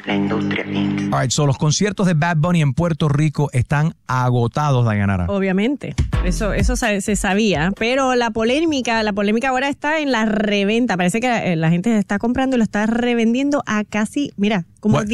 La Industria Inc. All right, so los conciertos de Bad Bunny en Puerto Rico están agotados, Dayanara. Obviamente, eso se sabía, pero la polémica ahora está en la reventa. Parece que la gente está comprando y lo está revendiendo a casi, mira, como What?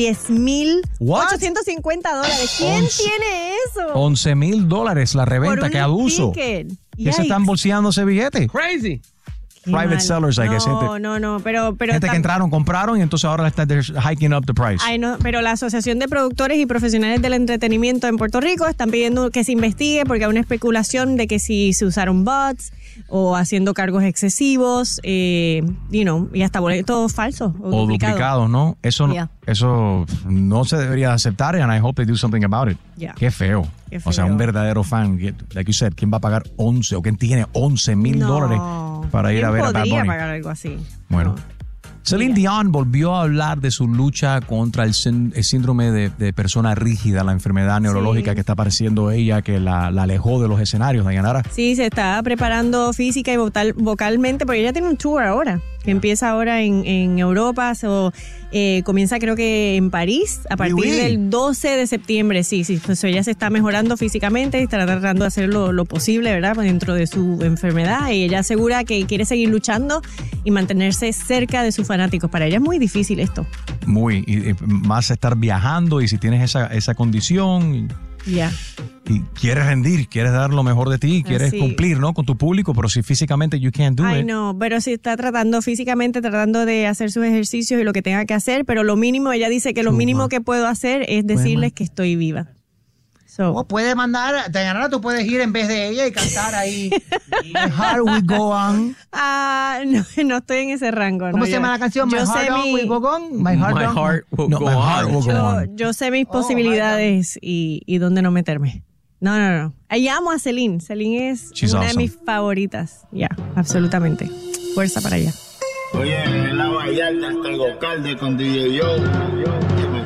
$10,850. ¿Quién tiene eso? $11,000 la reventa, Por qué un abuso. ticket. ¿Qué se están bolseando ese billete? Crazy. Private sellers, I guess. No, pero Gente que entraron, compraron y entonces ahora está hiking up the price. Ay, no, pero la Asociación de Productores y Profesionales del Entretenimiento en Puerto Rico están pidiendo que se investigue porque hay una especulación de que si se usaron bots o haciendo cargos excesivos, y hasta boletos falsos o duplicados, ¿no? Eso no se debería aceptar and I hope they do something about it. Yeah. Qué feo. O sea, un verdadero fan, like you said, ¿quién va a pagar 11 o quién tiene $11,000 para ir a ver a Bad Bunny? ¿Quién podría pagar algo así? Bueno. No. Celine Dion volvió a hablar de su lucha contra el síndrome de persona rígida, la enfermedad neurológica que está padeciendo ella, que la alejó de los escenarios, Dayanara. Sí, se está preparando física y vocalmente, porque ella tiene un tour ahora, que empieza ahora en Europa, comienza creo que en París, a partir del 12 de septiembre, sí, pues ella se está mejorando físicamente y está tratando de hacer lo posible, ¿verdad?, dentro de su enfermedad, y ella asegura que quiere seguir luchando y mantenerse cerca de sus fanáticos. Para ella es muy difícil esto. Y más estar viajando, y si tienes esa condición... Ya. Y quieres rendir, quieres dar lo mejor de ti, quieres cumplir, ¿no?, con tu público, pero si físicamente you can't do it. Ay, no, pero si está tratando de hacer sus ejercicios y lo que tenga que hacer, pero lo mínimo, ella dice que lo mínimo que puedo hacer es decirles que estoy viva. Puedes mandar, Dayanara, tú puedes ir en vez de ella y cantar ahí. My heart will go on. No estoy en ese rango. ¿Cómo se llama la canción? My heart will go on. My heart will go on. Yo sé mis posibilidades y dónde no meterme. No. Amo a Celine. Celine es una de mis favoritas. Absolutamente. Fuerza para ella. Oye, en la Vallarta está el Gocalde con DJ Joe.